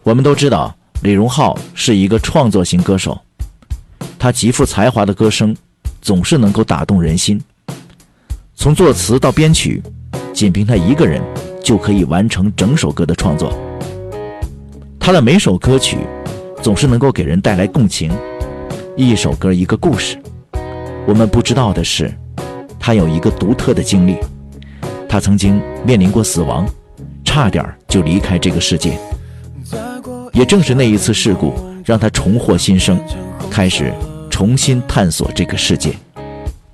我们都知道李荣浩是一个创作型歌手，他极富才华的歌声总是能够打动人心。从作词到编曲，仅凭他一个人就可以完成整首歌的创作。他的每首歌曲总是能够给人带来共情，一首歌一个故事。我们不知道的是，他有一个独特的经历，他曾经面临过死亡，差点就离开这个世界。也正是那一次事故，让他重获新生，开始重新探索这个世界。